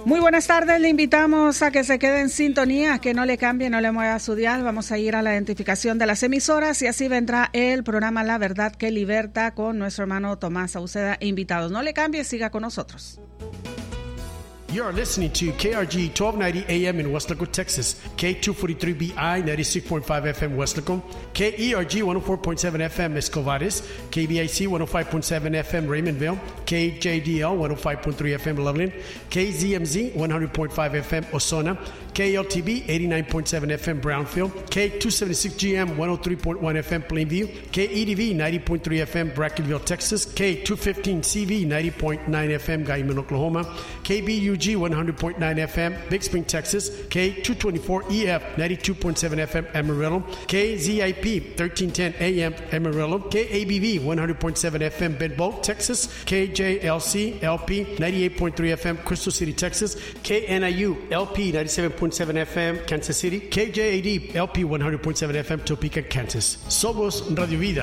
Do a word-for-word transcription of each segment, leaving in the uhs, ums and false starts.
Muy buenas tardes, le invitamos a que se quede en sintonía, que no le cambie, no le mueva su dial. Vamos a ir a la identificación de las emisoras y así vendrá el programa La Verdad que Liberta con nuestro hermano Tomás Sauceda e invitados. No le cambie, siga con nosotros. You are listening to K R G twelve ninety A M in Weslaco, Texas, K two forty-three B I ninety-six point five F M Weslaco, K E R G one oh four point seven F M Escovares, K B I C one oh five point seven F M Raymondville, K J D L one oh five point three F M Loveland, K Z M Z one hundred point five F M Osona, K L T B eighty-nine point seven F M Brownfield, K two seventy-six G M one oh three point one F M Plainview, K E D V ninety point three F M Brackenville, Texas, K two fifteen C V ninety point nine F M Guyman, Oklahoma, K B U G one hundred point nine F M Big Spring, Texas, K two twenty-four E F ninety-two point seven F M Amarillo, K Z I P thirteen ten A M Amarillo, K A B V one hundred point seven F M Bedboe, Texas, K J L C L P ninety-eight point three F M Crystal City, Texas, K N I U L P ninety-seven point seven F M Kansas City, K J A D L P one hundred point seven F M Topeka, Kansas. Somos Radio Vida.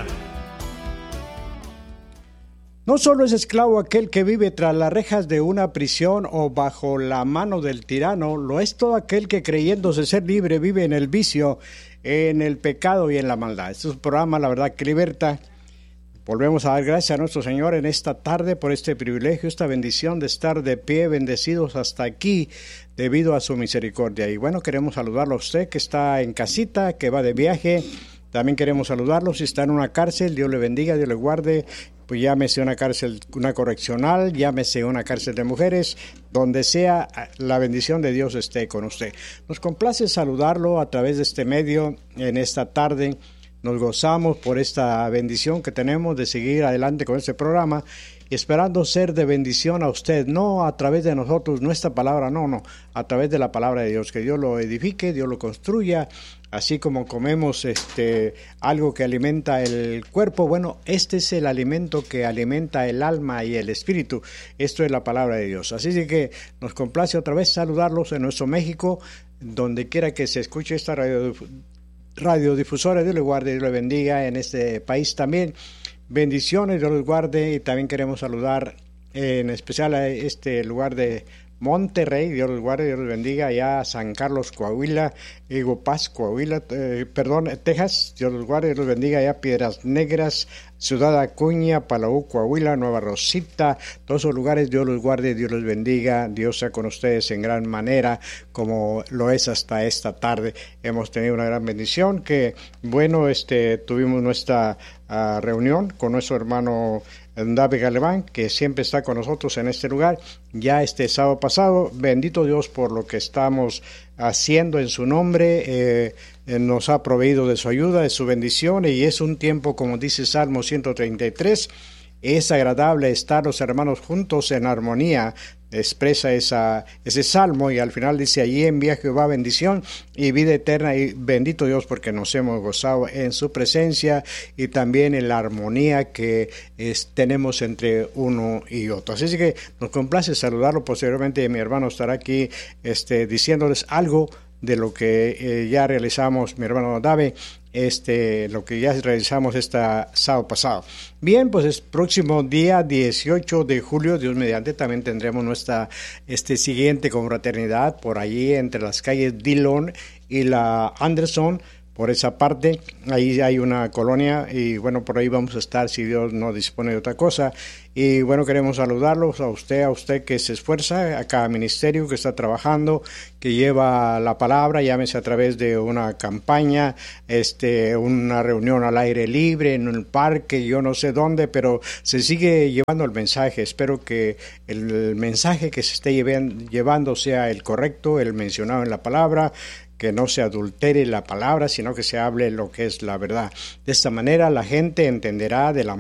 No solo es esclavo aquel que vive tras las rejas de una prisión o bajo la mano del tirano, lo es todo aquel que creyéndose ser libre vive en el vicio, en el pecado y en la maldad. Este es un programa, La Verdad que Liberta. Volvemos a dar gracias a nuestro Señor en esta tarde por este privilegio, esta bendición de estar de pie, bendecidos hasta aquí, debido a su misericordia. Y bueno, queremos saludarlo a usted que está en casita, que va de viaje. También queremos saludarlo si está en una cárcel. Dios le bendiga, Dios le guarde. Pues llámese una cárcel, una correccional, llámese una cárcel de mujeres, donde sea, la bendición de Dios esté con usted. Nos complace saludarlo a través de este medio en esta tarde. Nos gozamos por esta bendición que tenemos de seguir adelante con este programa, esperando ser de bendición a usted, no a través de nosotros, nuestra palabra, no, no, a través de la palabra de Dios, que Dios lo edifique, Dios lo construya, así como comemos este algo que alimenta el cuerpo. Bueno, este es el alimento que alimenta el alma y el espíritu. Esto es la palabra de Dios. Así que nos complace otra vez saludarlos en nuestro México, donde quiera que se escuche esta radio, radiodifusora. Dios le guarde, Dios le bendiga en este país también. Bendiciones, Dios los guarde. Y también queremos saludar en especial a este lugar de Monterrey, Dios los guarde, Dios los bendiga, allá San Carlos, Coahuila, Eagle Pass, Coahuila, eh, perdón, Texas, Dios los guarde, Dios los bendiga, allá Piedras Negras, Ciudad Acuña, Palau, Coahuila, Nueva Rosita, todos esos lugares, Dios los guarde, Dios los bendiga, Dios sea con ustedes en gran manera, como lo es hasta esta tarde. Hemos tenido una gran bendición, que bueno, este, tuvimos nuestra uh, reunión con nuestro hermano David Galeván, que siempre está con nosotros en este lugar, ya este sábado pasado. Bendito Dios por lo que estamos haciendo en su nombre, eh, eh, nos ha proveído de su ayuda, de su bendición, y es un tiempo, como dice Salmo ciento treinta y tres, es agradable estar los hermanos juntos en armonía, expresa esa, ese salmo, y al final dice, allí envía Jehová bendición y vida eterna, y bendito Dios porque nos hemos gozado en su presencia y también en la armonía que es, tenemos entre uno y otro. Así que nos complace saludarlo. Posteriormente mi hermano estará aquí este, diciéndoles algo de lo que eh, ya realizamos, mi hermano David, este, lo que ya realizamos este sábado pasado. Bien, pues el próximo día dieciocho de julio, Dios mediante, también tendremos nuestra este siguiente confraternidad por allí entre las calles Dillon y la Anderson. Por esa parte, ahí hay una colonia y bueno, por ahí vamos a estar si Dios no dispone de otra cosa. Y bueno, queremos saludarlos a usted, a usted que se esfuerza, a cada ministerio que está trabajando, que lleva la palabra, llámese a través de una campaña, este, una reunión al aire libre, en un parque, yo no sé dónde, pero se sigue llevando el mensaje. Espero que el mensaje que se esté llevando sea el correcto, el mencionado en la palabra, que no se adultere la palabra, sino que se hable lo que es la verdad. De esta manera la gente entenderá del amor